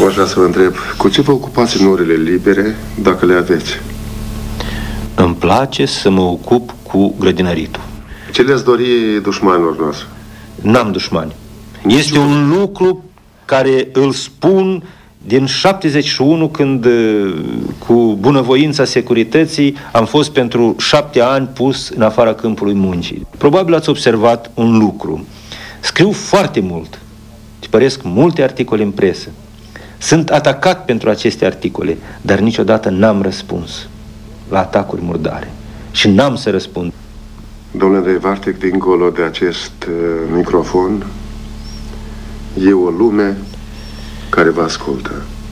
Aș vrea să vă întreb, cu ce vă ocupați în orele libere, dacă le aveți? Îmi place să mă ocup cu grădinăritul. Ce le-ați dori dușmanilor noastre? N-am dușmani. Este un lucru care îl spun din 71, când cu bunăvoința securității am fost pentru 7 ani pus în afara câmpului muncii. Probabil ați observat un lucru. Scriu foarte mult. Tipăresc multe articole în presă. Sunt atacat pentru aceste articole, dar niciodată n-am răspuns la atacuri murdare. Și n-am să răspund. Domnule Andrei Vartic, dincolo de acest microfon, e o lume care vă ascultă.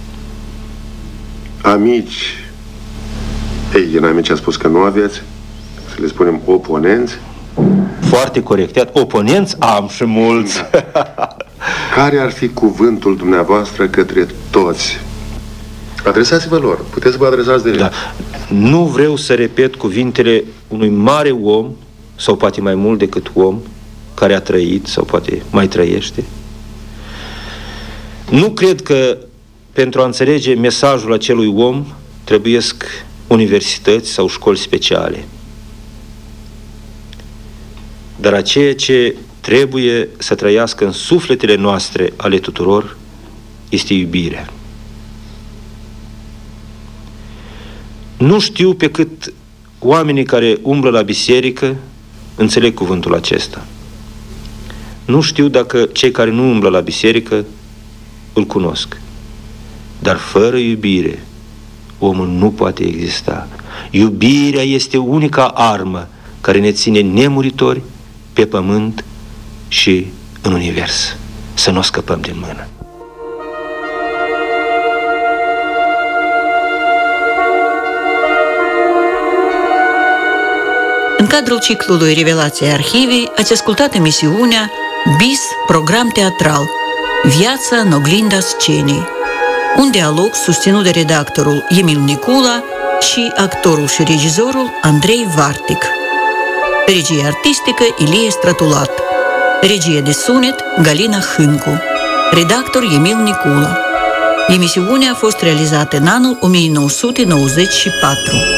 Amici, din amici a spus că nu aveți, să le spunem oponenți. Foarte corectat. Oponenți am și mulți. Care ar fi cuvântul dumneavoastră către toți? Adresați-vă lor. Puteți să vă adresați direct. Da. Nu vreau să repet cuvintele unui mare om, sau poate mai mult decât om, care a trăit sau poate mai trăiește. Nu cred că pentru a înțelege mesajul acelui om trebuiesc universități sau școli speciale. Dar a ceea ce trebuie să trăiască în sufletele noastre ale tuturor este iubirea. Nu știu pe cât oamenii care umblă la biserică înțeleg cuvântul acesta. Nu știu dacă cei care nu umblă la biserică îl cunosc. Dar fără iubire, omul nu poate exista. Iubirea este unica armă care ne ține nemuritori pe pământ și în univers. Să nu o scăpăm din mână. În cadrul ciclului Revelației Arhivii ați ascultat emisiunea BIS, program teatral, Viața în oglinda scenei. Un dialog susținut de redactorul Emil Nicula și actorul și regizorul Andrei Vartic. Regie artistică Ilie Stratulat. Regie de sunet Galina Hâncu. Redactor Emil Nicula. Emisiunea a fost realizată în anul 1994.